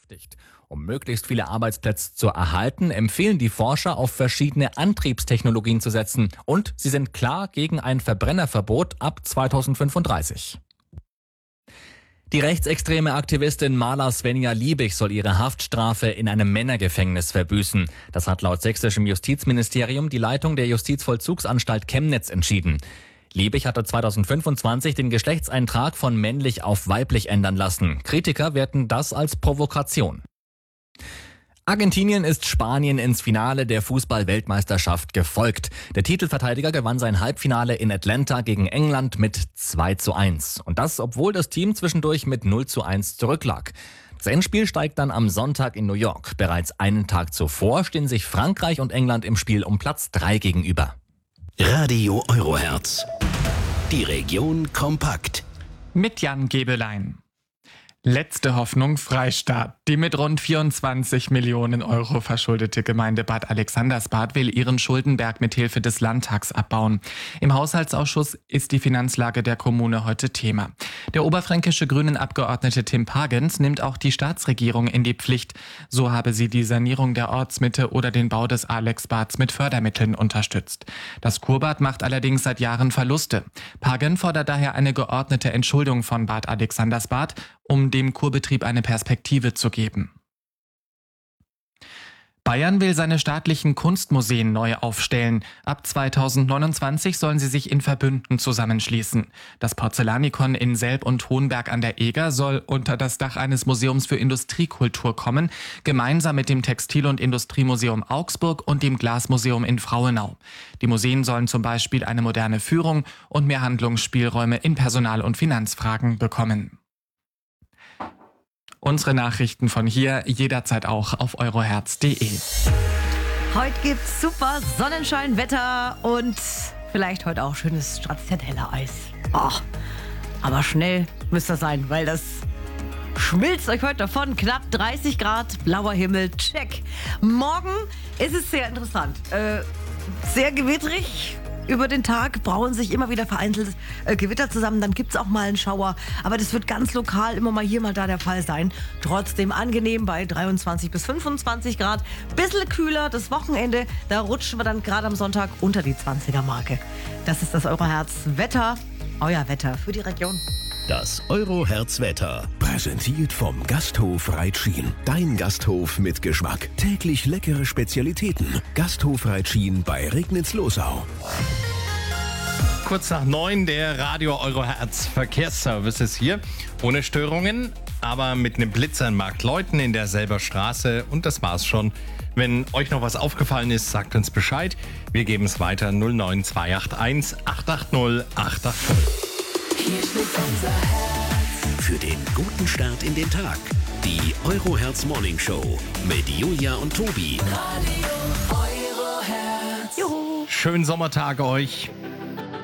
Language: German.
beschäftigt. Um möglichst viele Arbeitsplätze zu erhalten, empfehlen die Forscher, auf verschiedene Antriebstechnologien zu setzen. Und sie sind klar gegen ein Verbrennerverbot ab 2035. Die rechtsextreme Aktivistin Maler Svenja Liebig soll ihre Haftstrafe in einem Männergefängnis verbüßen. Das hat laut sächsischem Justizministerium die Leitung der Justizvollzugsanstalt Chemnitz entschieden. Liebig hatte 2025 den Geschlechtseintrag von männlich auf weiblich ändern lassen. Kritiker werten das als Provokation. Argentinien ist Spanien ins Finale der Fußball-Weltmeisterschaft gefolgt. Der Titelverteidiger gewann sein Halbfinale in Atlanta gegen England mit 2:1. Und das, obwohl das Team zwischendurch mit 0:1 zurücklag. Das Endspiel steigt dann am Sonntag in New York. Bereits einen Tag zuvor stehen sich Frankreich und England im Spiel um Platz 3 gegenüber. Radio Eurohertz. Die Region kompakt. Mit Jan Gebelein. Letzte Hoffnung Freistaat. Die mit rund 24 Millionen Euro verschuldete Gemeinde Bad Alexandersbad will ihren Schuldenberg mit Hilfe des Landtags abbauen. Im Haushaltsausschuss ist die Finanzlage der Kommune heute Thema. Der oberfränkische Grünen-Abgeordnete Tim Pagels nimmt auch die Staatsregierung in die Pflicht. So habe sie die Sanierung der Ortsmitte oder den Bau des Alexbads mit Fördermitteln unterstützt. Das Kurbad macht allerdings seit Jahren Verluste. Pagels fordert daher eine geordnete Entschuldung von Bad Alexandersbad, um dem Kurbetrieb eine Perspektive zu geben. Bayern will seine staatlichen Kunstmuseen neu aufstellen. Ab 2029 sollen sie sich in Verbünden zusammenschließen. Das Porzellanikon in Selb und Hohenberg an der Eger soll unter das Dach eines Museums für Industriekultur kommen, gemeinsam mit dem Textil- und Industriemuseum Augsburg und dem Glasmuseum in Frauenau. Die Museen sollen zum Beispiel eine moderne Führung und mehr Handlungsspielräume in Personal- und Finanzfragen bekommen. Unsere Nachrichten von hier jederzeit auch auf eurohertz.de. Heute gibt's super Sonnenscheinwetter und vielleicht heute auch schönes Stracciatella-Eis. Oh, aber schnell müsst ihr sein, weil das schmilzt euch heute davon. Knapp 30 Grad, blauer Himmel, check. Morgen ist es sehr interessant. Sehr gewittrig. Über den Tag brauen sich immer wieder vereinzelt Gewitter zusammen, dann gibt es auch mal einen Schauer. Aber das wird ganz lokal immer mal hier, mal da der Fall sein. Trotzdem angenehm bei 23 bis 25 Grad. Bisschen kühler, das Wochenende, da rutschen wir dann gerade am Sonntag unter die 20er-Marke. Das ist das Eurohertz-Wetter, euer Wetter für die Region. Das Eurohertz-Wetter. Präsentiert vom Gasthof Reitschien. Dein Gasthof mit Geschmack. Täglich leckere Spezialitäten. Gasthof Reitschien bei Regnitz-Losau. Kurz nach 9 der Radio Eurohertz Verkehrsservice ist hier. Ohne Störungen, aber mit einem Blitzer in Marktleuthen in derselben Straße. Und das war's schon. Wenn euch noch was aufgefallen ist, sagt uns Bescheid. Wir geben es weiter 09281 880 880. Hier schlägt unser Herz. Für den guten Start in den Tag. Die Eurohertz Morning Show mit Julia und Tobi. Juhu. Schönen Sommertag euch.